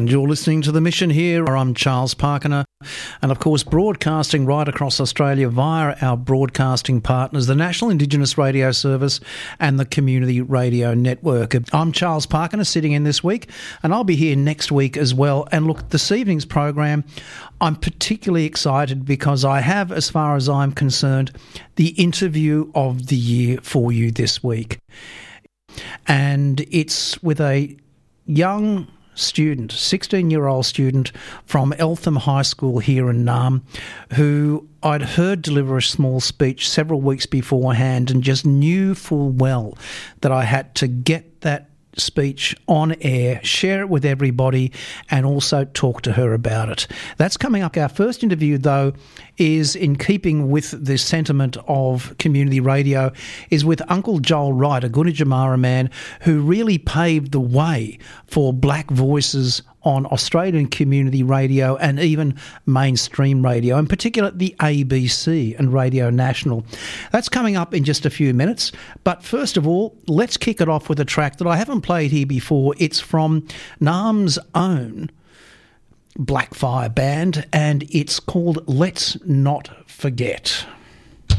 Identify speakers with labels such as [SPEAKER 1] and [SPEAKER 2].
[SPEAKER 1] And you're listening to The Mission here. I'm Charles Parkiner, and of course broadcasting right across Australia via our broadcasting partners, the National Indigenous Radio Service and the Community Radio Network. I'm Charles Parkiner sitting in this week, and I'll be here next week as well. And look, this evening's program, I'm particularly excited because I have, as far as I'm concerned, the interview of the year for you this week. And it's with a young student, 16-year-old student from Eltham High School here in Naarm, who I'd heard deliver a small speech several weeks beforehand and just knew full well that I had to get that speech on air, share it with everybody, and also talk to her about it. That's coming up. Our first interview, though, is in keeping with the sentiment of community radio, is with Uncle Joel Wright, a Gunditjmara man who really paved the way for black voices on Australian community radio and even mainstream radio, in particular the ABC and Radio National. That's coming up in just a few minutes. But first of all, let's kick it off with a track that I haven't played here before. It's from Naarm's own Blackfire Band, and it's called Let's Not Forget.